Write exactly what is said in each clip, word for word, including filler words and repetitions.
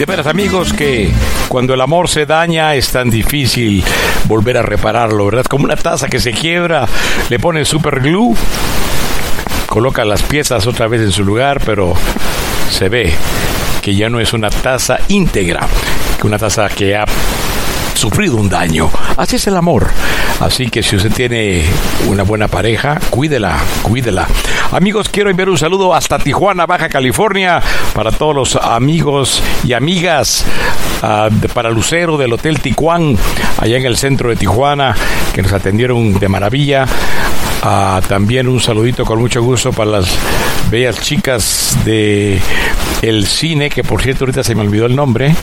De veras, amigos, que cuando el amor se daña es tan difícil volver a repararlo, ¿verdad? Como una taza que se quiebra, le ponen super glue, coloca las piezas otra vez en su lugar, pero se ve que ya no es una taza íntegra, que una taza que ha sufrido un daño. Así es el amor. Así que si usted tiene una buena pareja, cuídela, cuídela. Amigos, quiero enviar un saludo hasta Tijuana, Baja California, para todos los amigos y amigas uh, de, para Lucero del Hotel Tijuán, allá en el centro de Tijuana, que nos atendieron de maravilla. Uh, también un saludito con mucho gusto para las bellas chicas de el cine, que por cierto ahorita se me olvidó el nombre,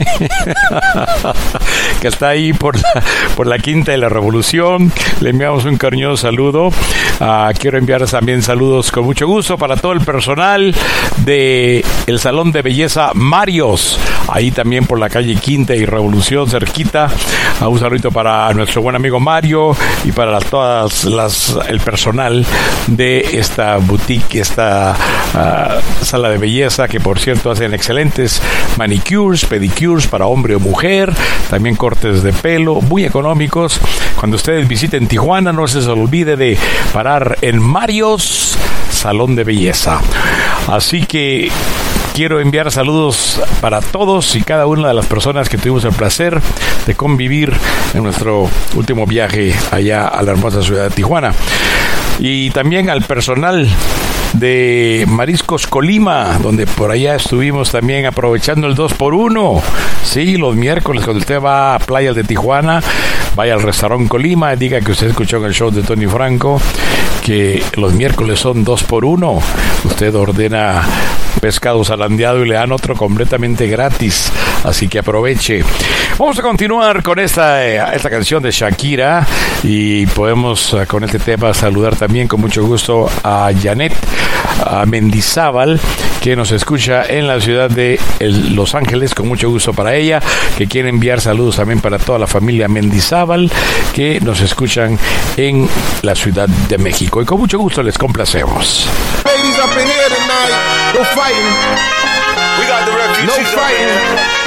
que está ahí por la, por la Quinta de la Revolución. Le enviamos un cariñoso saludo. Uh, quiero enviar también saludos con mucho gusto para todo el personal de el Salón de Belleza Marios, ahí también por la calle Quinta y Revolución, cerquita. Uh, un saludito para nuestro buen amigo Mario y para las, todas las el personal de esta boutique, esta uh, sala de belleza, que por cierto hacen excelentes manicures, pedicures para hombre o mujer, también cortes de pelo muy económicos. Cuando ustedes visiten Tijuana, no se les olvide de parar en Marios Salón de Belleza. Así que quiero enviar saludos para todos y cada una de las personas que tuvimos el placer de convivir en nuestro último viaje allá a la hermosa ciudad de Tijuana. Y también al personal de Mariscos Colima, donde por allá estuvimos también aprovechando el dos por uno. Sí, los miércoles cuando usted va a playas de Tijuana, vaya al restaurante Colima, diga que usted escuchó en el show de Tony Franco que los miércoles son dos por uno. Usted ordena pescado zarandeado y le dan otro completamente gratis, así que aproveche. Vamos a continuar con esta, esta canción de Shakira y podemos con este tema saludar también con mucho gusto a Janet a Mendizábal, que nos escucha en la ciudad de el, Los Ángeles, con mucho gusto para ella, que quiere enviar saludos también para toda la familia Mendizábal que nos escuchan en la Ciudad de México, y con mucho gusto les complacemos. Ladies up in here tonight, no fighting. We got the refugees. No fighting.